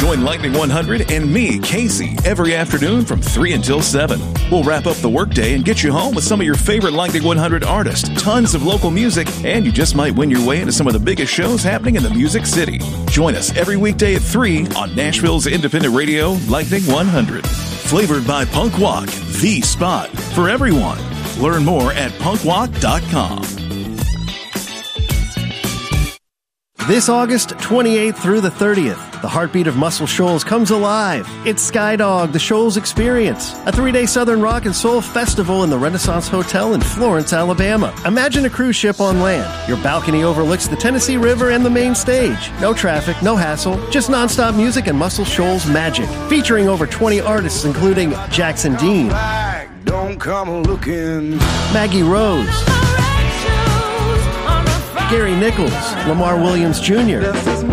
Join Lightning 100 and me, Casey, every afternoon from 3 until 7. We'll wrap up the workday and get you home with some of your favorite Lightning 100 artists, tons of local music, and you just might win your way into some of the biggest shows happening in the Music City. Join us every weekday at 3 on Nashville's independent radio, Lightning 100. Flavored by Punk Walk, the spot for everyone. Learn more at punkwalk.com. This August 28th through the 30th, the heartbeat of Muscle Shoals comes alive. It's Skydog, the Shoals Experience, a 3-day Southern rock and soul festival in the Renaissance Hotel in Florence, Alabama. Imagine a cruise ship on land. Your balcony overlooks the Tennessee River and the main stage. No traffic, no hassle, just nonstop music and Muscle Shoals magic. Featuring over 20 artists including Jackson Dean, Don't come looking. Maggie Rose, Gary Nichols, Lamar Williams Jr.,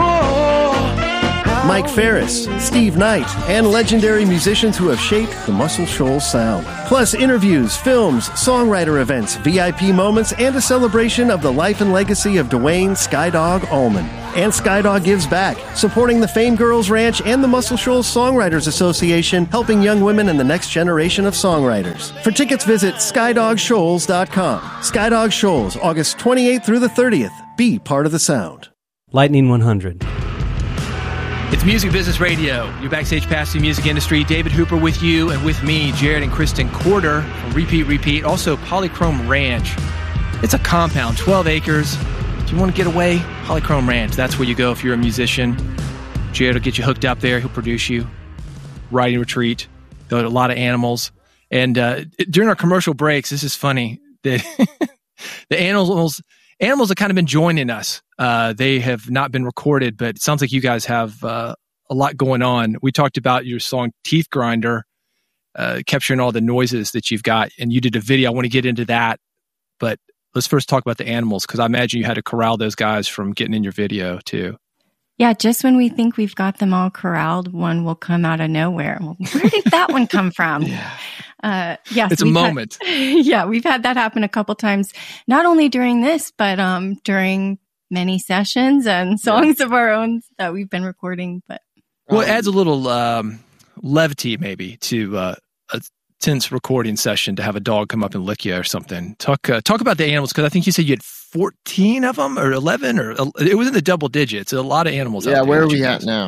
Mike Ferris, Steve Knight, and legendary musicians who have shaped the Muscle Shoals sound. Plus interviews, films, songwriter events, VIP moments, and a celebration of the life and legacy of Dwayne Skydog Allman. And Skydog gives back, supporting the Fame Girls Ranch and the Muscle Shoals Songwriters Association, helping young women and the next generation of songwriters. For tickets, visit SkydogShoals.com. Skydog Shoals, August 28th through the 30th. Be part of the sound. Lightning 100. It's Music Business Radio. Your backstage pass to the music industry. David Hooper with you and with me, Jared and Kristen Corder from Repeat. Also, Polychrome Ranch. It's a compound, 12 acres. If you want to get away, Polychrome Ranch. That's where you go if you're a musician. Jared will get you hooked up there. He'll produce you. Riding retreat. There are a lot of animals. And during our commercial breaks, this is funny, that the animals have kind of been joining us. They have not been recorded, but it sounds like you guys have a lot going on. We talked about your song Teeth Grinder, capturing all the noises that you've got, and you did a video. I want to get into that, but let's first talk about the animals, because I imagine you had to corral those guys from getting in your video too. Yeah, just when we think we've got them all corralled, one will come out of nowhere. Well, where did that one come from? Yes, it's a moment. We've had that happen a couple times, not only during this, but during many sessions and songs of our own that we've been recording. But well, it adds a little levity maybe to a tense recording session to have a dog come up and lick you or something. Talk about the animals, because I think you said you had 14 of them or 11, or it was in the double digits. A lot of animals. Yeah, out there. where are we at now?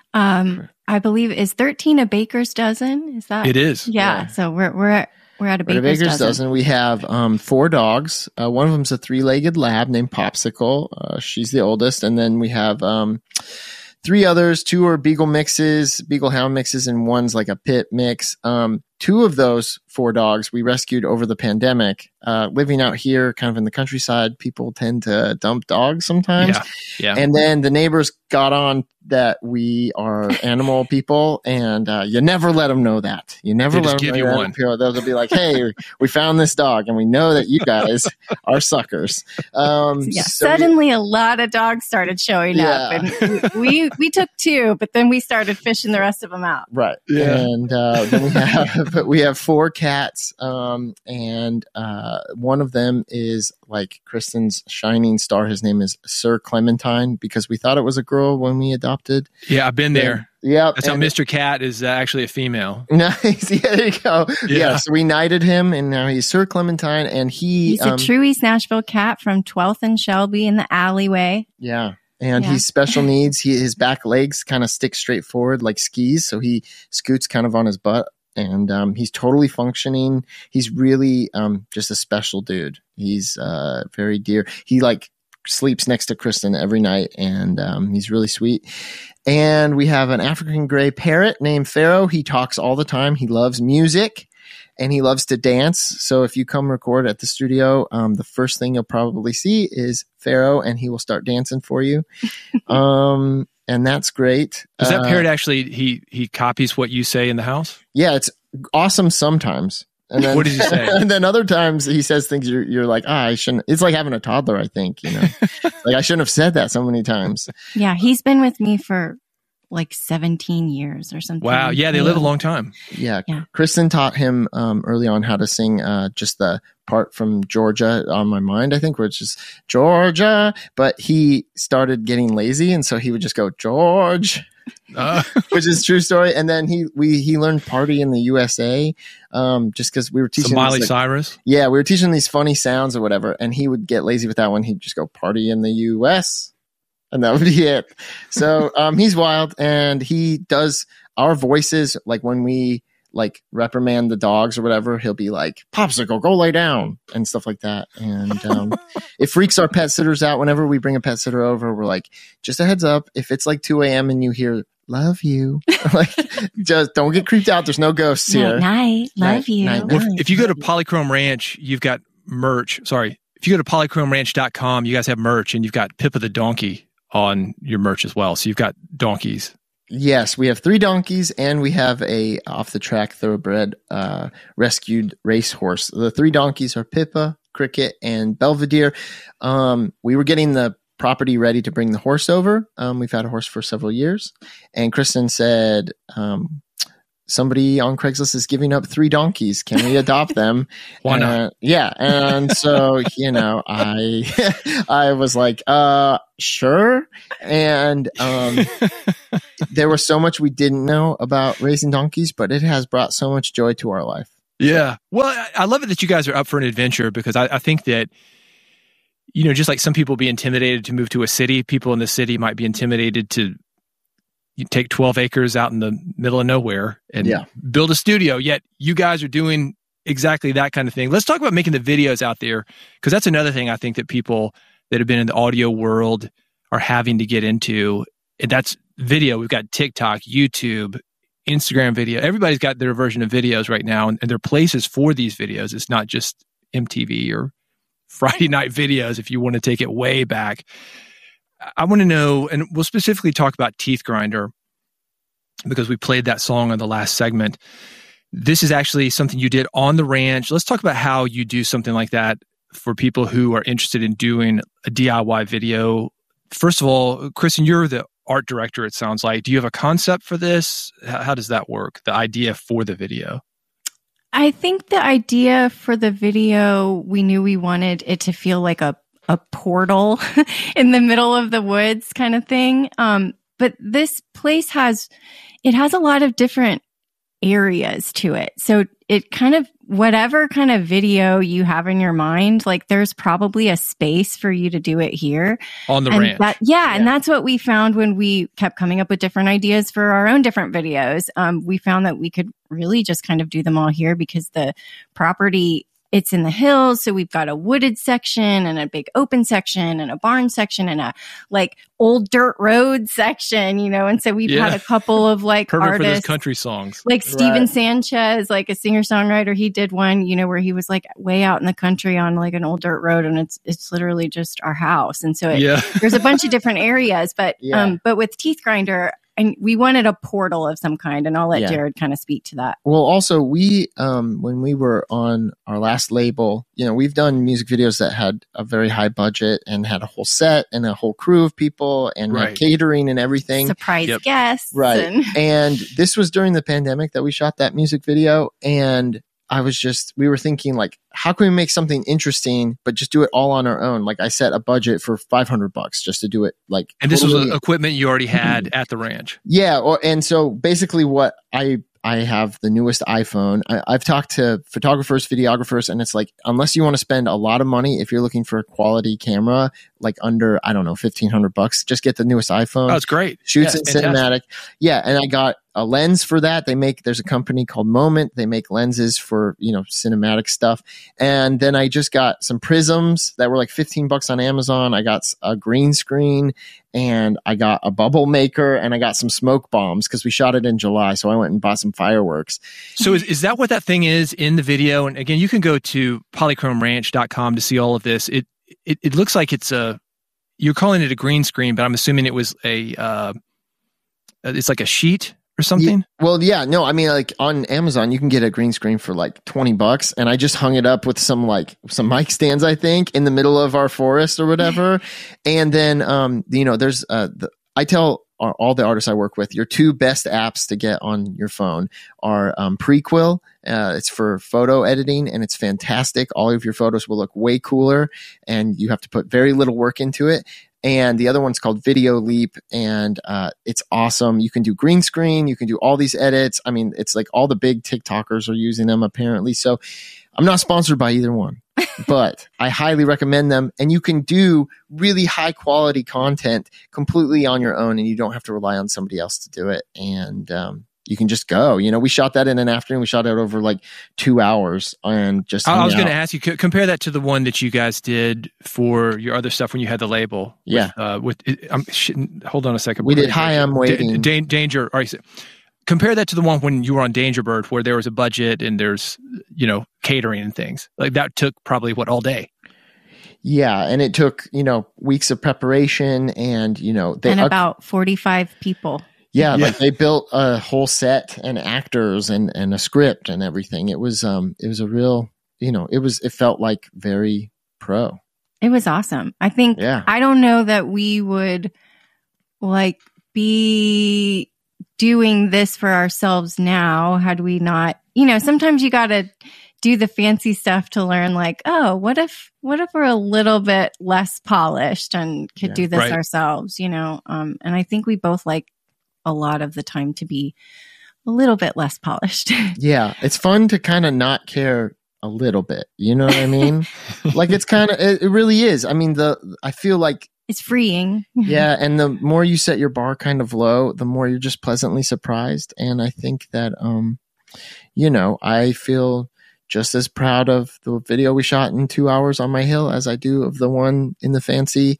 I believe is 13 a baker's dozen. Is that? It is. Yeah. So we're at a baker's dozen. We have 4 dogs. One of them's a 3-legged lab named Popsicle. She's the oldest, and then we have 3 others. 2 are beagle hound mixes, and one's like a pit mix. 2 of those 4 dogs we rescued over the pandemic. Living out here, kind of in the countryside, people tend to dump dogs sometimes. Yeah. And then the neighbors got on that we are animal people, and you never let them know that. You never let them give know you one. They'll be like, "Hey, we found this dog, and we know that you guys are suckers." Suddenly a lot of dogs started showing up, and we took 2, but then we started fishing the rest of them out. Right. Yeah. And then we have 4 cats, and one of them is like Kristen's shining star. His name is Sir Clementine, because we thought it was a girl when we adopted. Yeah, I've been there. Yeah, that's how Mr. Cat is actually a female. Nice. Yeah, there you go. Yeah. So we knighted him, and now he's Sir Clementine, and he's a true East Nashville cat from 12th and Shelby in the alleyway. Yeah. And he's special needs. His back legs kind of stick straight forward like skis, so he scoots kind of on his butt. And he's totally functioning. He's really just a special dude. He's very dear. He like sleeps next to Kristen every night, and he's really sweet. And we have an African gray parrot named Pharaoh. He talks all the time. He loves music, and he loves to dance. So if you come record at the studio, the first thing you'll probably see is Pharaoh, and he will start dancing for you. And that's great. Does that parrot actually, he copies what you say in the house? Yeah, it's awesome sometimes. And then, what does he say? And then other times he says things you're like, I shouldn't. It's like having a toddler, I think, like I shouldn't have said that so many times. Yeah, he's been with me for like 17 years or something. Wow. Yeah, they live a long time. Yeah. Kristen taught him early on how to sing just the part from Georgia on My Mind, I think, which is Georgia. But he started getting lazy, and so he would just go, George. which is true story. And then he learned Party in the USA, just because we were teaching some Miley Cyrus. Yeah, we were teaching these funny sounds or whatever, and he would get lazy with that one. He'd just go Party in the US, and that would be it. So he's wild, and he does our voices, like when we like reprimand the dogs or whatever, he'll be like, Popsicle, go lay down, and stuff like that. And it freaks our pet sitters out whenever we bring a pet sitter over. We're like, just a heads up, if it's like 2 a.m. and you hear love you, like, just don't get creeped out. There's no ghosts here. Night, love you. Well, if you go to Polychrome Ranch, you've got merch. Sorry. If you go to polychromeranch.com, you guys have merch, and you've got Pippa the donkey on your merch as well. So you've got donkeys. Yes, we have 3 donkeys, and we have a off-the-track thoroughbred rescued racehorse. The 3 donkeys are Pippa, Cricket, and Belvedere. We were getting the property ready to bring the horse over. We've had a horse for several years, and Kristen said, somebody on Craigslist is giving up 3 donkeys. Can we adopt them? Why not? Yeah. And so, I was like, sure. And there was so much we didn't know about raising donkeys, but it has brought so much joy to our life. Yeah. Well, I love it that you guys are up for an adventure, because I think that, just like some people be intimidated to move to a city, people in the city might be intimidated to take 12 acres out in the middle of nowhere and build a studio. Yet you guys are doing exactly that kind of thing. Let's talk about making the videos out there, because that's another thing I think that people that have been in the audio world are having to get into. And that's video. We've got TikTok, YouTube, Instagram video. Everybody's got their version of videos right now, and there are places for these videos. It's not just MTV or Friday night videos if you want to take it way back. I want to know, and we'll specifically talk about Teeth Grinder, because we played that song on the last segment. This is actually something you did on the ranch. Let's talk about how you do something like that for people who are interested in doing a DIY video. First of all, Kristen, you're the art director, it sounds like. Do you have a concept for this? How does that work, the idea for the video? I think the idea for the video, we knew we wanted it to feel like a portal in the middle of the woods kind of thing. But this place has a lot of different areas to it. So it kind of, whatever kind of video you have in your mind, like there's probably a space for you to do it here. On the ranch. And that's what we found when we kept coming up with different ideas for our own different videos. We found that we could really just kind of do them all here, because the property, it's in the hills. So we've got a wooded section and a big open section and a barn section and a like old dirt road section, and so we've had a couple of like Perfect artists for those country songs. Like Steven Sanchez, like a singer-songwriter. He did one, where he was like way out in the country on like an old dirt road, and it's literally just our house. And so there's a bunch of different areas, but with Teeth Grinder, and we wanted a portal of some kind, and I'll let Jared kind of speak to that. Well, also we, when we were on our last label, we've done music videos that had a very high budget and had a whole set and a whole crew of people and had catering and everything. Surprise guests. Right. And this was during the pandemic that we shot that music video. And we were thinking like, how can we make something interesting, but just do it all on our own? Like I set a budget for $500 just to do it. Like, and this was equipment you already had at the ranch. Yeah. And so basically what I have the newest iPhone. I've talked to photographers, videographers, and it's like, unless you want to spend a lot of money, if you're looking for a quality camera, like under, I don't know, $1,500, just get the newest iPhone. Oh, it's great. Shoots in cinematic. Yeah. And I got a lens for that. There's a company called Moment. They make lenses for, cinematic stuff. And then I just got some prisms that were like $15 on Amazon. I got a green screen, and I got a bubble maker, and I got some smoke bombs because we shot it in July. So I went and bought some fireworks. So is that what that thing is in the video? And again, you can go to polychromeranch.com to see all of this. It looks like you're calling it a green screen, but I'm assuming it was it's like a sheet or something? Yeah, well, yeah, no, I mean, like on Amazon, you can get a green screen for like $20, and I just hung it up with some mic stands, I think, in the middle of our forest or whatever. And then, there's I tell all the artists I work with, your 2 best apps to get on your phone are Prequel. It's for photo editing, and it's fantastic. All of your photos will look way cooler, and you have to put very little work into it. and the other one's called Video Leap, and it's awesome. You can do green screen, you can do all these edits. I mean, it's like all the big TikTokers are using them apparently. So I'm not sponsored by either one, but I highly recommend them. And you can do really high quality content completely on your own, and you don't have to rely on somebody else to do it. And you can just go. We shot that in an afternoon. We shot it over like 2 hours, and just. I was going to ask you, compare that to the one that you guys did for your other stuff when you had the label. Yeah. Hold on a second. We did Hi, I'm Waiting. Danger. All right. Compare that to the one when you were on Danger Bird, where there was a budget and there's, catering and things. Like that took probably all day. Yeah, and it took, weeks of preparation, and about 45 people. Yeah, like they built a whole set and actors and a script and everything. It was a real, it felt like very pro. It was awesome. I think I don't know that we would be doing this for ourselves now had we not, sometimes you got to do the fancy stuff to learn what if we're a little bit less polished and could do this ourselves, and I think we both like a lot of the time to be a little bit less polished. Yeah. It's fun to kind of not care a little bit. You know what I mean? Like it really is. I mean, I feel like it's freeing. Yeah. And the more you set your bar kind of low, the more you're just pleasantly surprised. And I think that, I feel just as proud of the video we shot in 2 hours on my hill as I do of the one in the fancy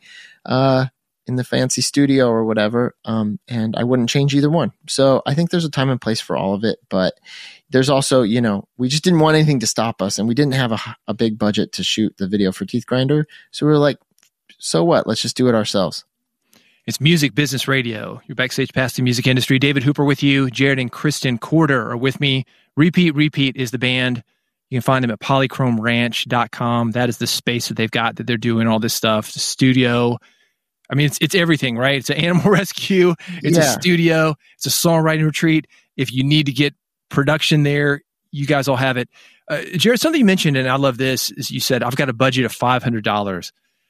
studio or whatever. And I wouldn't change either one. So I think there's a time and place for all of it, but there's also, we just didn't want anything to stop us, and we didn't have a big budget to shoot the video for Teeth Grinder. So we were like, so what? Let's just do it ourselves. It's Music Business Radio. Your backstage pass to the music industry. David Hooper with you. Jared and Kristen Corder are with me. Repeat is the band. You can find them at polychromeranch.com. That is the space that they've got that they're doing all this stuff. The studio. I mean, it's everything, right? It's an animal rescue. It's a studio. It's a songwriting retreat. If you need to get production there, you guys all have it. Jared, something you mentioned, and I love this, is you said, I've got a budget of $500.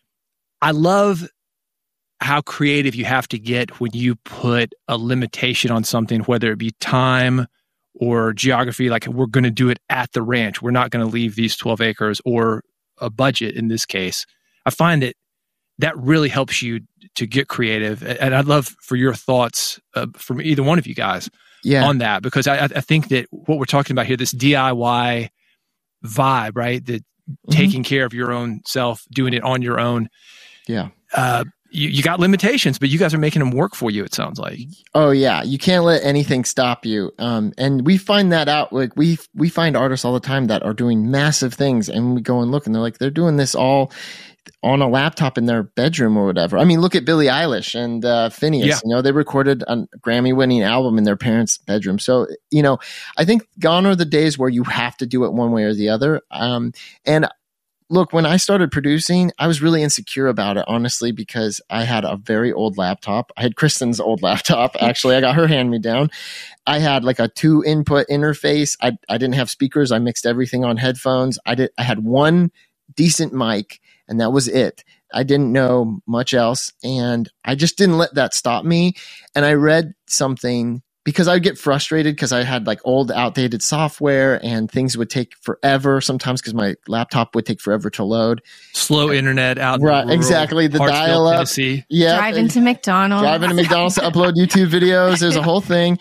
I love how creative you have to get when you put a limitation on something, whether it be time or geography, like we're going to do it at the ranch. We're not going to leave these 12 acres, or a budget in this case. I find that really helps you to get creative. And I'd love for your thoughts from either one of you guys on that, because I think that what we're talking about here, this DIY vibe, right? That taking care of your own self, doing it on your own. Yeah. You got limitations, but you guys are making them work for you, it sounds like. Oh yeah. You can't let anything stop you. And we find that out. Like we find artists all the time that are doing massive things, and we go and look, and they're doing this all on a laptop in their bedroom or whatever. I mean, look at Billie Eilish and Phineas. Yeah. They recorded a Grammy-winning album in their parents' bedroom. So, I think gone are the days where you have to do it one way or the other. And look, when I started producing, I was really insecure about it, honestly, because I had a very old laptop. I had Kristen's old laptop. Actually, I got her hand-me-down. I had like a 2-input interface. I didn't have speakers. I mixed everything on headphones. I had one decent mic, and that was it. I didn't know much else, and I just didn't let that stop me. And I read something, because I would get frustrated because I had like old, outdated software, and things would take forever sometimes because my laptop would take forever to load. Slow internet out. Right, exactly. The dial-up. Yeah, driving to McDonald's. Driving to McDonald's to upload YouTube videos. There's a whole thing.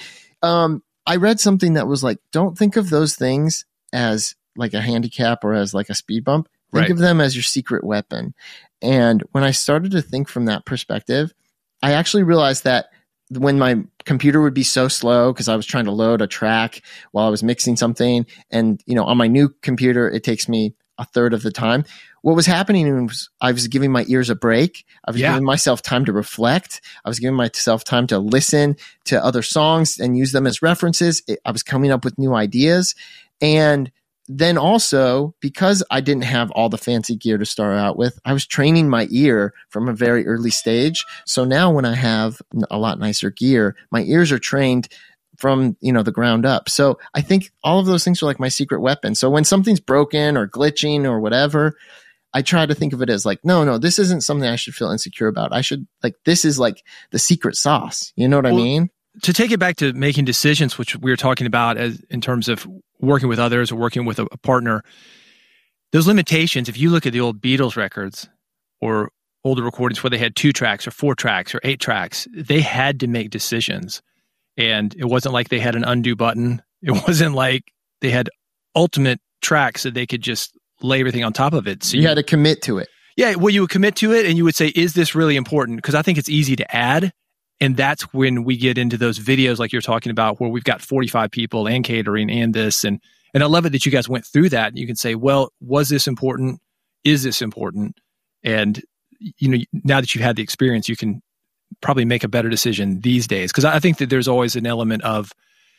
I read something that was like, don't think of those things as like a handicap or as like a speed bump. Think of them as your secret weapon. And when I started to think from that perspective, I actually realized that when my computer would be so slow because I was trying to load a track while I was mixing something, and on my new computer it takes me a third of the time. What was happening was I was giving my ears a break. I was giving myself time to reflect. I was giving myself time to listen to other songs and use them as references. I was coming up with new ideas. And then also, because I didn't have all the fancy gear to start out with, I was training my ear from a very early stage. So now when I have a lot nicer gear, my ears are trained from, the ground up. So I think all of those things are like my secret weapon. So when something's broken or glitching or whatever, I try to think of it as like, no, this isn't something I should feel insecure about. This is like the secret sauce. You know what I mean? To take it back to making decisions, which we were talking about as in terms of working with others or working with a partner, those limitations, if you look at the old Beatles records or older recordings where they had 2 tracks or 4 tracks or 8 tracks, they had to make decisions. And it wasn't like they had an undo button. It wasn't like they had ultimate tracks that they could just lay everything on top of it. So you had to commit to it. Yeah, well, you would commit to it and you would say, is this really important? Because I think it's easy to add. And that's when we get into those videos like you're talking about where we've got 45 people and catering and this. And I love it that you guys went through that. You can say, well, was this important? Is this important? And now that you've had the experience, you can probably make a better decision these days. Because I think that there's always an element of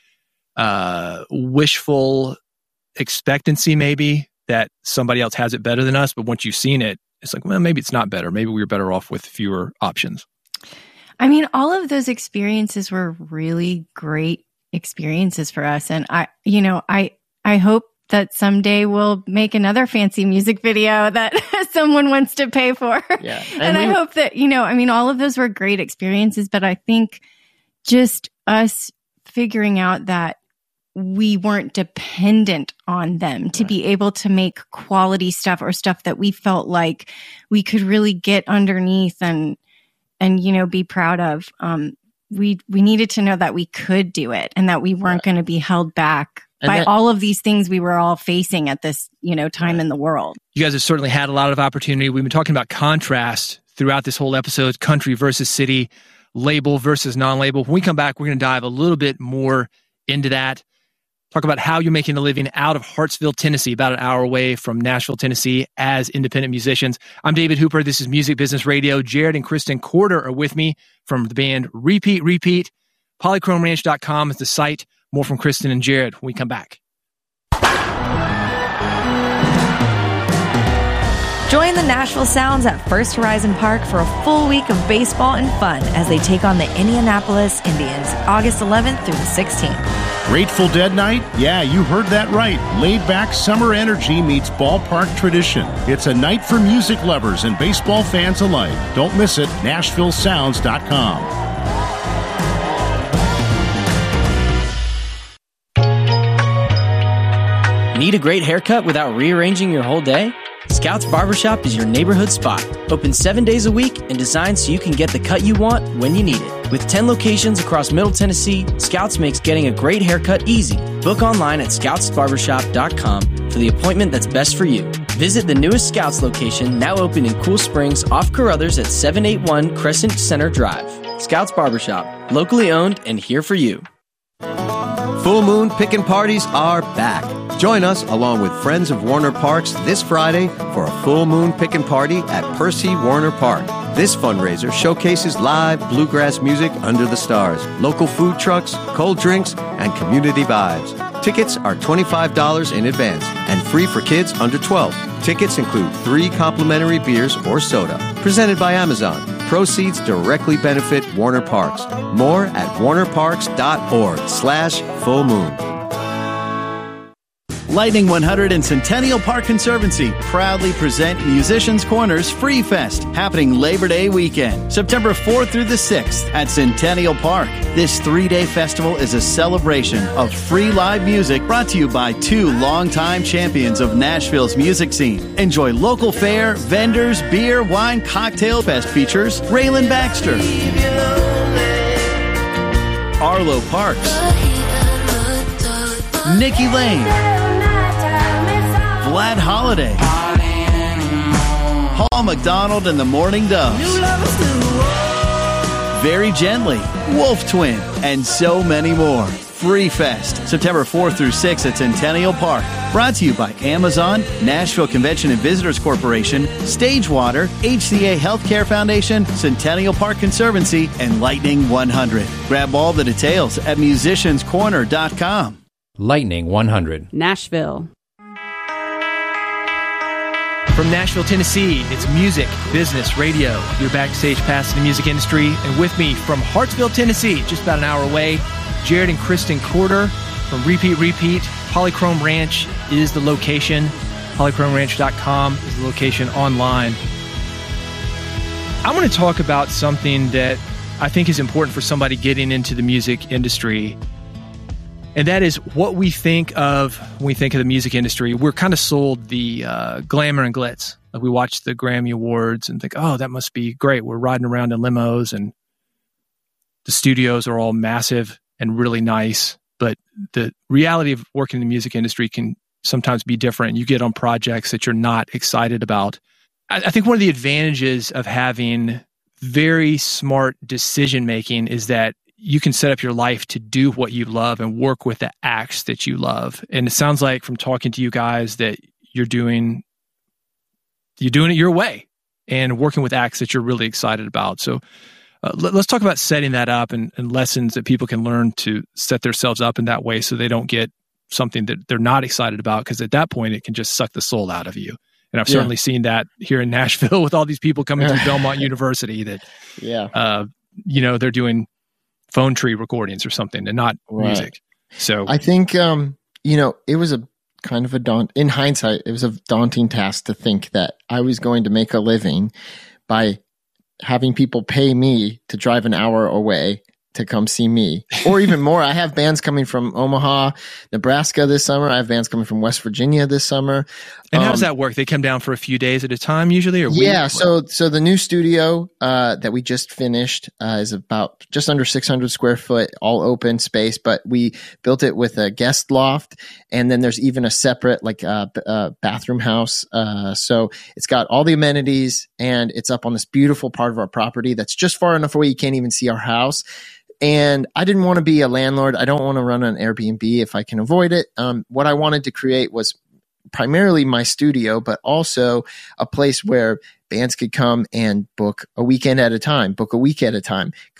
wishful expectancy, maybe, that somebody else has it better than us. But once you've seen it, it's like, well, maybe it's not better. Maybe we were better off with fewer options. I mean, all of those experiences were really great experiences for us. And I hope that someday we'll make another fancy music video that someone wants to pay for. Yeah. And I hope that, all of those were great experiences, but I think just us figuring out that we weren't dependent on them to be able to make quality stuff or stuff that we felt like we could really get underneath and be proud of. We needed to know that we could do it and that we weren't going to be held back by all of these things we were all facing at this, time in the world. You guys have certainly had a lot of opportunity. We've been talking about contrast throughout this whole episode, country versus city, label versus non-label. When we come back, we're going to dive a little bit more into that. Talk about how you're making a living out of Hartsville, Tennessee, about an hour away from Nashville, Tennessee, as independent musicians. I'm David Hooper. This is Music Business Radio. Jared and Kristen Corder are with me from the band Repeat. Polychromeranch.com is the site. More from Kristen and Jared when we come back. Join the Nashville Sounds at First Horizon Park for a full week of baseball and fun as they take on the Indianapolis Indians, August 11th through the 16th. Grateful Dead night? Yeah, you heard that right. Laid-back summer energy meets ballpark tradition. It's a night for music lovers and baseball fans alike. Don't miss it. NashvilleSounds.com. Need a great haircut without rearranging your whole day? Scouts Barbershop is your neighborhood spot. Open 7 days a week and designed so you can get the cut you want when you need it. With 10 locations across Middle Tennessee, Scouts makes getting a great haircut easy. Book online at scoutsbarbershop.com for the appointment that's best for you. Visit the newest Scouts location, now open in Cool Springs off Carruthers at 781 Crescent Center Drive. Scouts Barbershop, locally owned and here for you. Full Moon Pickin' Parties are back. Join us along with friends of Warner Parks this Friday for a Full Moon Pickin' Party at Percy Warner Park. This fundraiser showcases live bluegrass music under the stars, local food trucks, cold drinks, and community vibes. Tickets are $25 in advance and free for kids under 12. Tickets include 3 complimentary beers or soda. Presented by Amazon. Proceeds directly benefit Warner Parks. More at warnerparks.org/fullmoon. Lightning 100 and Centennial Park Conservancy proudly present Musicians Corner's Free Fest, happening Labor Day weekend, September 4th through the 6th at Centennial Park. This 3-day festival is a celebration of free live music brought to you by 2 longtime champions of Nashville's music scene. Enjoy local fare, vendors, beer, wine, cocktail fest features Raylan Baxter, Arlo Parks, Nikki Lane, Vlad Holiday, Paul McDonald and the Morning Doves, Very Gently, Wolf Twin, and so many more. Free Fest, September 4th through 6th at Centennial Park. Brought to you by Amazon, Nashville Convention and Visitors Corporation, Stagewater, HCA Healthcare Foundation, Centennial Park Conservancy, and Lightning 100. Grab all the details at musicianscorner.com. Lightning 100. Nashville. From Nashville, Tennessee, it's Music Business Radio, your backstage pass to the music industry. And with me from Hartsville, Tennessee, just about an hour away, Jared and Kristen Corder from Repeat. Polychrome Ranch is the location. polychromeranch.com is the location online. I want to talk about something that I think is important for somebody getting into the music industry. And that is what we think of when we think of the music industry. We're kind of sold the glamour and glitz. Like we watch the Grammy Awards and think, oh, that must be great. We're riding around in limos and the studios are all massive and really nice. But the reality of working in the music industry can sometimes be different. You get on projects that you're not excited about. I think one of the advantages of having very smart decision-making is that you can set up your life to do what you love and work with the acts that you love. And it sounds like from talking to you guys that you're doing it your way and working with acts that you're really excited about. So let's talk about setting that up and lessons that people can learn to set themselves up in that way so they don't get something that they're not excited about, because at that point it can just suck the soul out of you. And I've certainly seen that here in Nashville with all these people coming through Belmont University that, they're doing phone tree recordings or something and not music. So I think, it was a kind of in hindsight, it was a daunting task to think that I was going to make a living by having people pay me to drive an hour away to come see me, or even more. I have bands coming from Omaha, Nebraska this summer. I have bands coming from West Virginia this summer. And how does that work? They come down for a few days at a time usually? Or So the new studio that we just finished is about just under 600 square foot, all open space, but we built it with a guest loft. And then there's even a separate bathroom house. So it's got all the amenities and it's up on this beautiful part of our property that's just far enough away you can't even see our house. And I didn't want to be a landlord. I don't want to run an Airbnb if I can avoid it. What I wanted to create was primarily my studio, but also a place where bands could come and book a weekend at a time, book a week at a time,